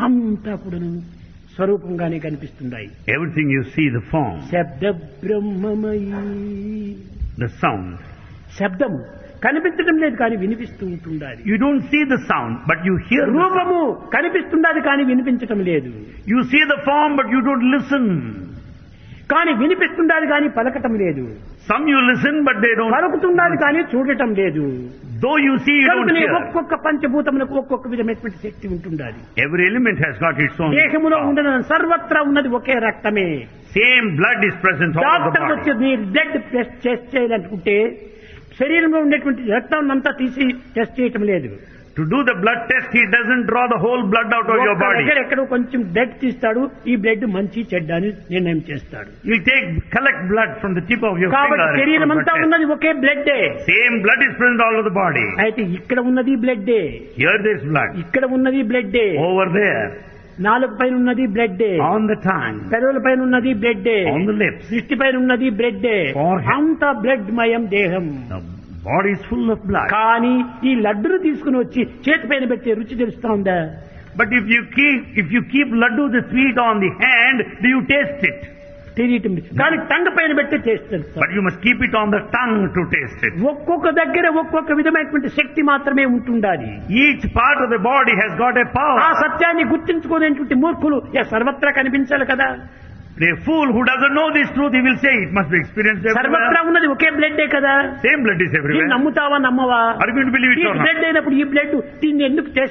అంతా కూడాను స్వరూపంగానే కనిపిస్తున్నాయి. Everything you see, the form, శబ్ద బ్రహ్మమయీ, the sound. శబ్దము కనిపించడం లేదు కానీ వినిపిస్తూ ఉంటుండాలి. You don't see the sound, but you hear the sound. రూపము కనిపిస్తుండాలి కానీ వినిపించటం లేదు. You see the form, but you don't listen. కానీ వినిపిస్తుండాలి కానీ పలకటం లేదు. Some you listen, but they don't. పలుకుతుండాలి కానీ చూడటం లేదు. Though you see, you don't కనుకనే hear. ఒక్కొక్క పంచభూతములకు ఒక్కొక్క విధమైనటువంటి శక్తి ఉంటుండాలి. Every element has got its own దేహములో power. ఉండడం సర్వత్రా ఉన్నది ఒకే రక్తమే. Same blood is present all over the doctor body. వచ్చి మీరు బ్లడ్ టెస్ట్ చేయాలనుకుంటే శరీరంలో ఉండేటువంటి రక్తం అంతా తీసి టెస్ట్ చేయటం లేదు. To do the blood test, he doesn't draw the whole blood out of your body. ఎక్కడో కొంచెం బ్లడ్ తీస్తాడు, ఈ బ్లడ్ మంచి చెడ్డ అని నిర్ణయం చేస్తాడు. He'll collect blood from the tip of your కాబట్టి finger. శరీరం అంతా ఉన్నది ఒకే blood. Same blood is present all over the body. అయితే ఇక్కడ ఉన్నది బ్లడ్, Here there's blood. ఇక్కడ ఉన్నది బ్లడ్, Over there. నాలుగు పైన ఉన్నది బ్లడ్, On the tongue. పెదవుల పైన ఉన్నది బ్లడ్, On the lips. దృష్టి పైన ఉన్నది బ్లడ్. Forehead. అంతా బ్లడ్ మయం దేహం. The body is full of blood. కానీ ఈ లడ్డును తీసుకుని వచ్చి చేతి పైన పెట్టే రుచి తెలుస్తా ఉందా? But if you keep laddu, the sweet, on the hand, do you taste it? తెలియటం లేదు. కానీ టంగ పైన పెట్టి టేస్ట్ తెలుస్తా. But you must keep it on the tongue to taste it. ఒక్కొక్క దగ్గర ఒక్కొక్క విధమైనటువంటి శక్తి మాత్రమే ఉంటుండాలి. Each part of the body has got a ఆ power. సత్యాన్ని గుర్తించుకునేటువంటి మూర్ఖులు సర్వత్రా కనిపించాలి కదా. A fool who doesn't know this truth, he will say it must be experienced సర్వత్రా everywhere. ఉన్నది ఒకే బ్లడ్ కదా. Same blood is దీన్ని everywhere. నమ్ముతావా నమ్మవా? Are you going to believe it ఈ or not? బ్లడ్ అయినప్పుడు ఈ బ్లడ్ దీన్ని ఎందుకు